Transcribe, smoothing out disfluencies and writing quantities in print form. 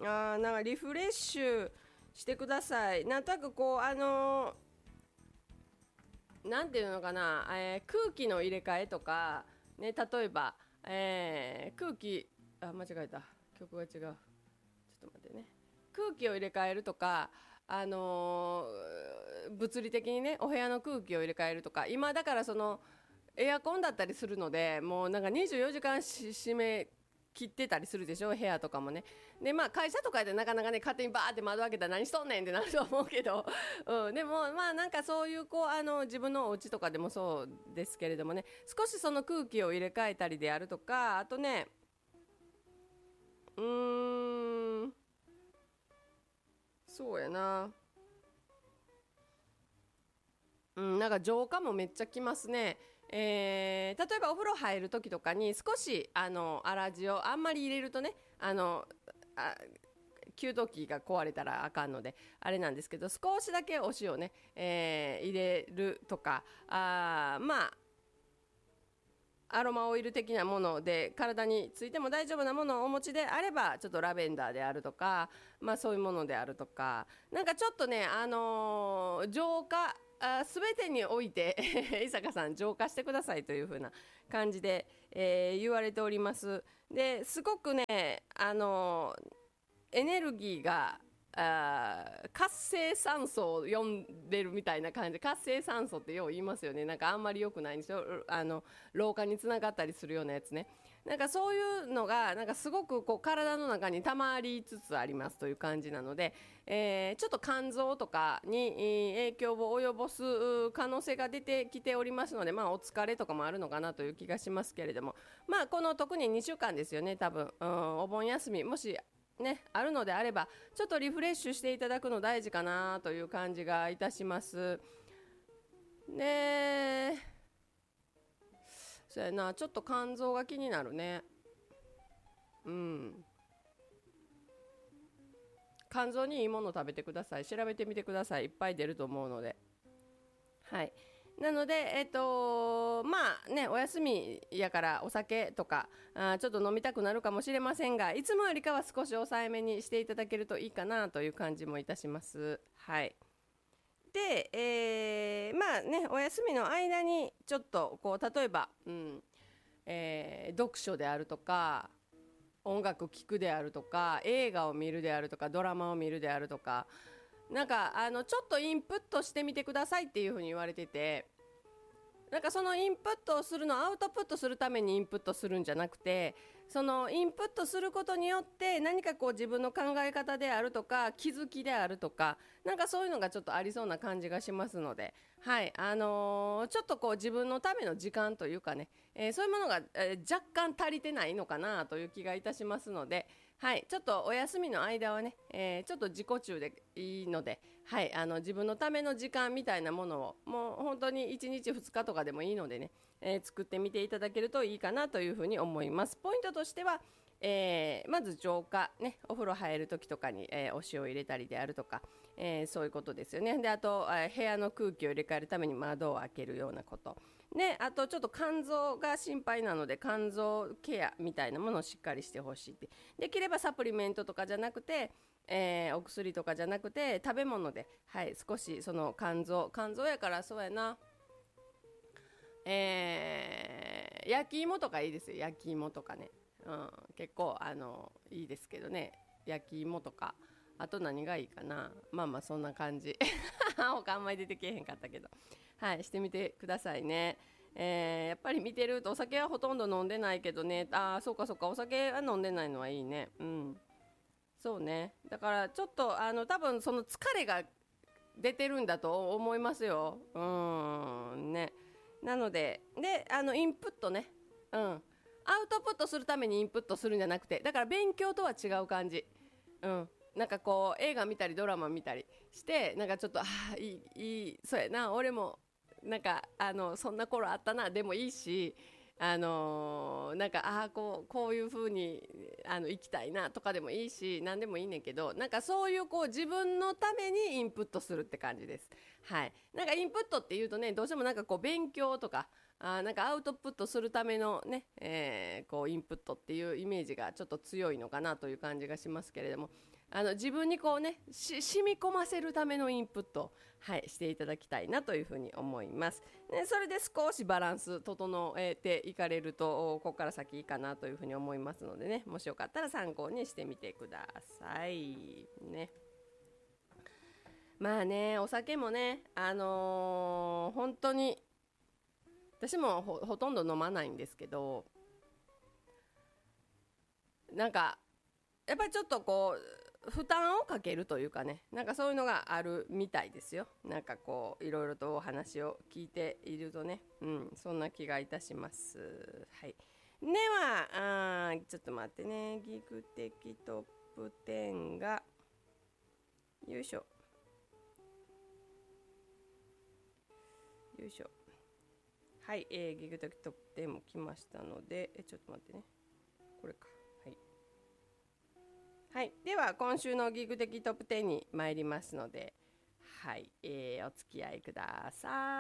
なんかリフレッシュしてください。なんとなくこうなんていうのかな、空気の入れ替えとかね、例えば、空気間違えた、曲が違う、ちょっと待ってね、空気を入れ替えるとか、物理的にねお部屋の空気を入れ替えるとか、今だからそのエアコンだったりするので、もうなんか24時間閉め切ってたりするでしょ、部屋とかもね。でまあ会社とかでなかなかね勝手にバーって窓開けたら何しとんねんってなると思うけど、でもまあなんかそういうこう自分のお家とかでもそうですけれどもね、少しその空気を入れ替えたりであるとか、あとね、そうやな、なんか浄化もめっちゃきますね。例えばお風呂入る時とかに少し粗塩あんまり入れるとね、あ給湯器が壊れたらあかんのであれなんですけど、少しだけお塩ね、入れるとか、まあアロマオイル的なもので体についても大丈夫なものをお持ちであれば、ちょっとラベンダーであるとか、まあそういうものであるとか、なんかちょっとね浄化全てにおいて伊坂さん浄化してくださいという風な感じで、言われております。ですごくねエネルギーが活性酸素を読んでるみたいな感じで、活性酸素ってよう言いますよね。なんかあんまり良くないんですよ、老化につながったりするようなやつね。なんかそういうのがなんかすごくこう体の中に溜まりつつありますという感じなので、ちょっと肝臓とかに影響を及ぼす可能性が出てきておりますので、まあお疲れとかもあるのかなという気がしますけれども、まあこの特に2週間ですよね多分、お盆休みもしね、あるのであればちょっとリフレッシュしていただくの大事かなという感じがいたします。でそうやな、ちょっと肝臓が気になるね。肝臓にいいものを食べてください。調べてみてください。いっぱい出ると思うので。はい。なので、まあね、お休みやからお酒とかちょっと飲みたくなるかもしれませんが、いつもよりかは少し抑えめにしていただけるといいかなという感じもいたします。はい。で、まあね、お休みの間にちょっとこう例えば、読書であるとか、音楽聴くであるとか、映画を見るであるとか、ドラマを見るであるとか、なんかちょっとインプットしてみてくださいっていうふうに言われてて、なんかそのインプットをするのアウトプットするためにインプットするんじゃなくて、そのインプットすることによって何かこう自分の考え方であるとか気づきであるとか、なんかそういうのがちょっとありそうな感じがしますので、はい、ちょっとこう自分のための時間というかね、そういうものが、若干足りてないのかなという気がいたしますので、はい、ちょっとお休みの間はね、ちょっと自己中でいいので、はい、自分のための時間みたいなものをもう本当に1日2日とかでもいいのでね、作ってみていただけるといいかなというふうに思います。ポイントとしては、まず浄化、ね、お風呂入る時とかに、お塩を入れたりであるとか、そういうことですよね。であと、部屋の空気を入れ替えるために窓を開けるようなことね、あとちょっと肝臓が心配なので肝臓ケアみたいなものをしっかりしてほしいって、できればサプリメントとかじゃなくて、お薬とかじゃなくて食べ物で、はい、少しその肝臓やからそうやな、焼き芋とかいいですよ。焼き芋とかね、結構いいですけどね、焼き芋とか。あと何がいいかな、まあまあそんな感じ他あんまり出てけえへんかったけど、はい、してみてくださいね。やっぱり見てるとお酒はほとんど飲んでないけどね、そうかそうか、お酒は飲んでないのはいいね。そうね、だからちょっと多分その疲れが出てるんだと思いますよ。ね。なのでインプットね、アウトプットするためにインプットするんじゃなくて、だから勉強とは違う感じ。なんかこう映画見たりドラマ見たりして、なんかちょっといいそうやな、俺もなんかそんな頃あったなでもいいし、なんかこういう風に生きたいなとかでもいいし、何でもいいねんけど、なんかそういうこう自分のためにインプットするって感じです。はい。なんかインプットっていうとね、どうしてもなんかこう勉強とかなんかアウトプットするためのね、こうインプットっていうイメージがちょっと強いのかなという感じがしますけれども、自分にこうね染み込ませるためのインプット、はい、していただきたいなというふうに思います、ね、それで少しバランス整えていかれるとここから先いいかなというふうに思いますのでね、もしよかったら参考にしてみてくださいね。まあね、お酒もね、本当に私もほとんど飲まないんですけど、なんかやっぱりちょっとこう負担をかけるというかね、なんかそういうのがあるみたいですよ。なんかこういろいろとお話を聞いているとね、そんな気がいたします。はい。ではちょっと待ってね、ギグ的トップ10がよいしょよいしょ。はい、ギグ的トップ10も来ましたので、ちょっと待ってね、これか。はい、では今週のギグ的トップ10に参りますので、はい、お付き合いください。